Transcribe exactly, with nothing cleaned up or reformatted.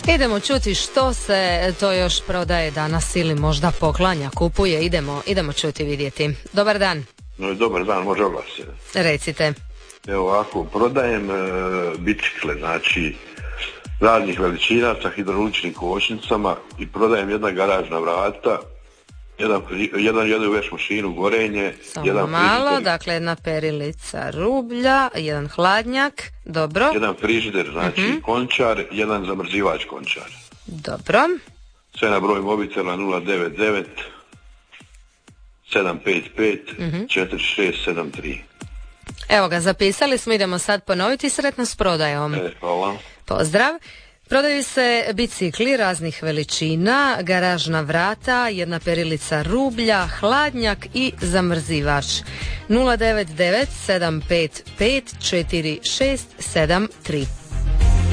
Idemo čuti što se to još prodaje danas ili možda poklanja, kupuje. Idemo, idemo čuti, vidjeti. Dobar dan. No, dobar dan, može oglas. Recite. Evo ovako, prodajem e, bicikle, znači raznih veličina sa hidrauličnim kočnicama i prodajem jedna garažna vrata, jedan, jedan jednu veš mašinu, gorenje, Samo jedan malo, frižider, dakle jedna perilica rublja, jedan hladnjak, dobro. jedan frižider, znači uh-huh. končar, jedan zamrzivač končar. Dobro. Sve na broj mobitela nula devet devet sedam pet pet četiri šest sedam tri. Evo ga, zapisali smo, idemo sad ponoviti. Sretno s prodajom. E, hvala. Pozdrav. Prodaju se bicikli raznih veličina, garažna vrata, jedna perilica rublja, hladnjak i zamrzivač. nula devet devet sedam pet pet četiri šest sedam tri.